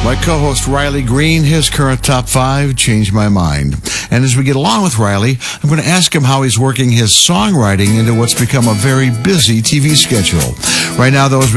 My co-host Riley Green, his current top 5 changed my mind. And as we get along with Riley, I'm going to ask him how he's working his songwriting into what's become a very busy TV schedule. Right now, though, as we